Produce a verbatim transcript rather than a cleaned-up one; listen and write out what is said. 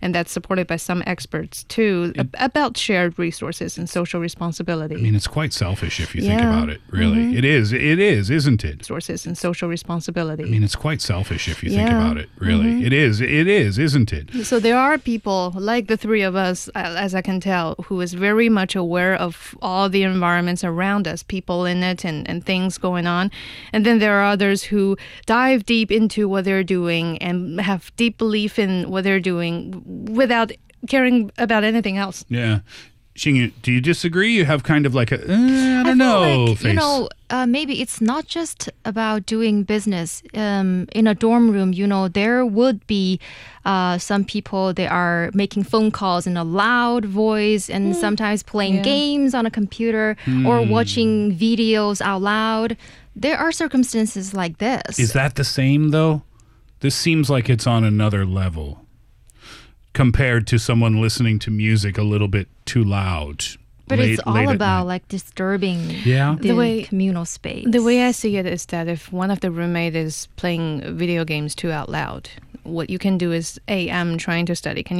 and that's supported by some experts too, it, about shared resources and social responsibility. I mean, it's quite selfish if you yeah. think about it, really. Mm-hmm. It is, it is, isn't it? Resources and social responsibility. I mean, it's quite selfish if you yeah. think about it, really. Mm-hmm. It is, it is, isn't it? So there are people like the three of us, as I can tell, who is very much aware of all the environments around us, people in it and, and things going on. And then there are others who dive deep into what they're doing and have deep belief in what they're doing without caring about anything else. Yeah. Xingyu, do you disagree? You have kind of like a, uh, I don't I know, like, face. You know, uh, maybe it's not just about doing business. Um, in a dorm room, you know, there would be uh, some people, they are making phone calls in a loud voice and mm. sometimes playing yeah. games on a computer mm. or watching videos out loud. There are circumstances like this. Is that the same, though? This seems like it's on another level compared to someone listening to music a little bit too loud. But late, it's all about like disturbing yeah. the, the way, communal space. The way I see it is that if one of the roommates is playing video games too out loud, what you can do is, hey, I'm trying to study. Can you